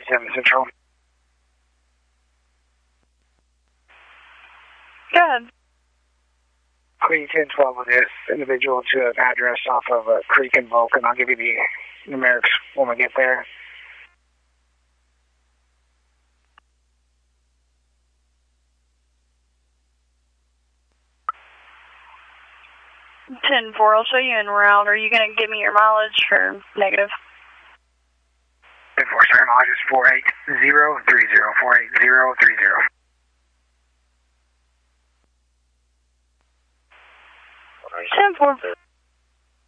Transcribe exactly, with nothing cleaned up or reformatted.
seven Central. Go ahead. Queen ten twelve with this individual to an address off of uh, Creek and Vulcan. I'll give you the numerics when we get there. ten four, I'll show you en route. Are you going to give me your mileage or negative? ten four, sir. Mileage is four eight zero three zero. four eight zero three zero. ten four.